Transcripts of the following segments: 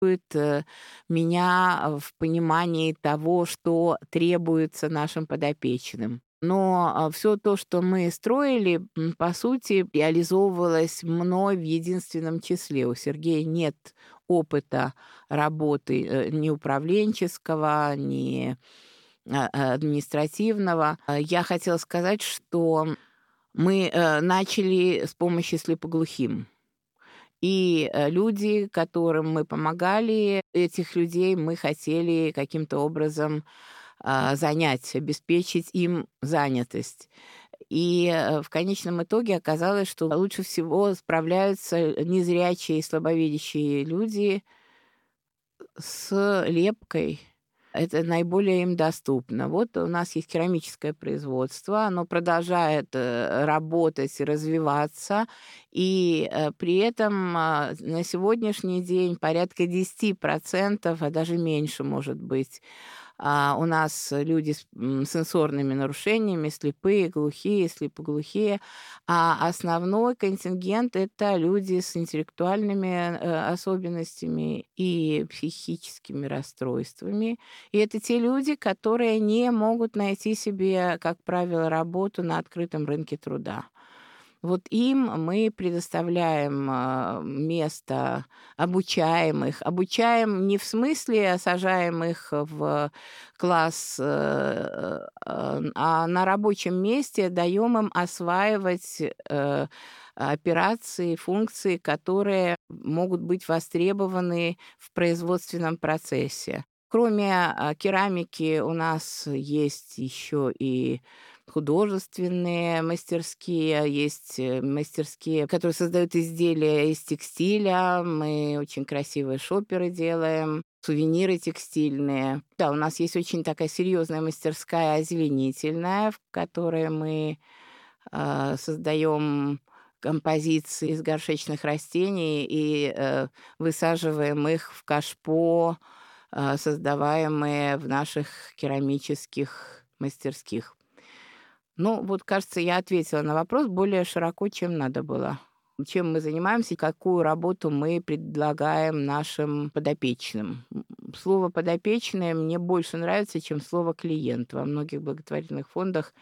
меня в понимании того, что требуется нашим подопечным. Но все то, что мы строили, по сути, реализовывалось мной в единственном числе. У Сергея нет опыта работы ни управленческого, ни административного. Я хотела сказать, что мы начали с помощи слепоглухим. И люди, которым мы помогали, этих людей мы хотели каким-то образом занять, обеспечить им занятость. И в конечном итоге оказалось, что лучше всего справляются незрячие и слабовидящие люди с лепкой. Это наиболее им доступно. Вот у нас есть керамическое производство, оно продолжает работать и развиваться, и при этом на сегодняшний день порядка 10%, а даже меньше, может быть, у нас люди с сенсорными нарушениями, слепые, глухие, слепоглухие, а основной контингент — это люди с интеллектуальными особенностями и психическими расстройствами. И это те люди, которые не могут найти себе, как правило, работу на открытом рынке труда. Вот им мы предоставляем место, обучаем их. Обучаем не в смысле сажаем их в класс, а на рабочем месте даем им осваивать операции, функции, которые могут быть востребованы в производственном процессе. Кроме керамики у нас есть еще и художественные мастерские, есть мастерские, которые создают изделия из текстиля. Мы очень красивые шоперы делаем, сувениры текстильные. Да, у нас есть очень такая серьезная мастерская озеленительная, в которой мы создаем композиции из горшечных растений и высаживаем их в кашпо, создаваемые в наших керамических мастерских. Ну, вот, кажется, я ответила на вопрос более широко, чем надо было. Чем мы занимаемся, какую работу мы предлагаем нашим подопечным. Слово «подопечные» мне больше нравится, чем слово «клиент». Во многих благотворительных фондах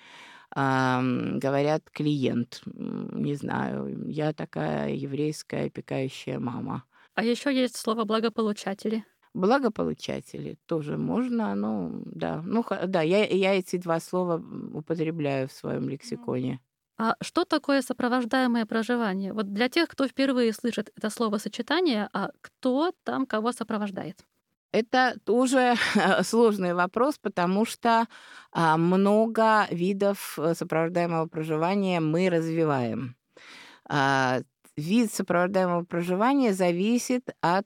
говорят «клиент». Не знаю, я такая еврейская опекающая мама. А еще есть слово «благополучатели». Благополучатели тоже можно, ну да. Да, я эти 2 слова употребляю в своем лексиконе. А что такое сопровождаемое проживание? Вот для тех, кто впервые слышит это словосочетание, а кто там кого сопровождает? Это тоже сложный вопрос, потому что много видов сопровождаемого проживания мы развиваем. А, Вид сопровождаемого проживания зависит от,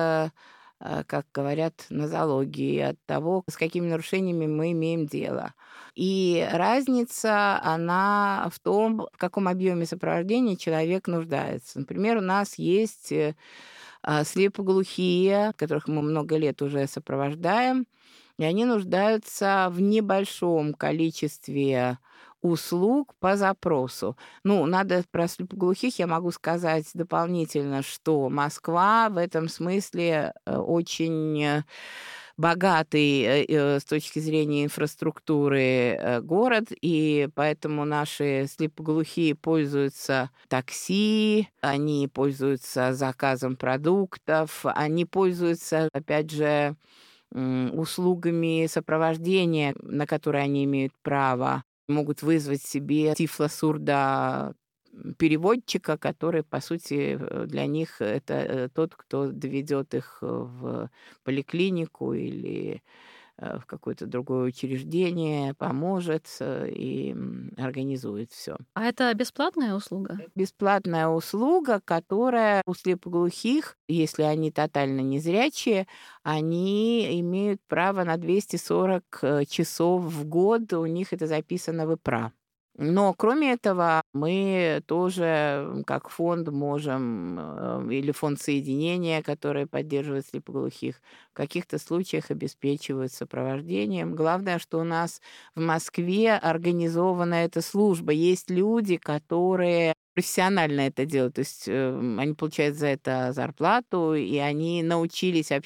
как говорят, нозологии, от того, с какими нарушениями мы имеем дело. И разница, она в том, в каком объеме сопровождения человек нуждается. Например, у нас есть слепоглухие, которых мы много лет уже сопровождаем, и они нуждаются в небольшом количестве услуг по запросу. Ну, надо про слепоглухих я могу сказать дополнительно, что Москва в этом смысле очень богатый с точки зрения инфраструктуры город, и поэтому наши слепоглухие пользуются такси, они пользуются заказом продуктов, они пользуются, опять же, услугами сопровождения, на которые они имеют право, могут вызвать себе тифло-сурдо-переводчика, который, по сути, для них это тот, кто доведет их в поликлинику или в какое-то другое учреждение, поможет и организует все. А это бесплатная услуга? Бесплатная услуга, которая у слепоглухих, если они тотально незрячие, они имеют право на 240 часов в год, у них это записано в ИПРА. Но кроме этого, мы тоже, как фонд, можем, или фонд соединения, который поддерживает слепоглухих, в каких-то случаях обеспечивают сопровождением. Главное, что у нас в Москве организована эта служба. Есть люди, которые профессионально это делают. То есть они получают за это зарплату, и они научились